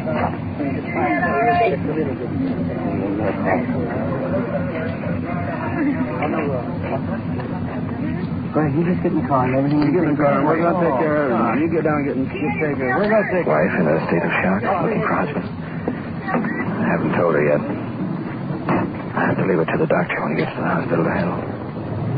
Go ahead, you just get in the car and everything. You get in the car and we're going to take care of everything. You get down and get take care of it. We're going to take Wife in a state of shock, looking for husband. I haven't told her yet. I have to leave it to the doctor when he gets to the hospital to handle.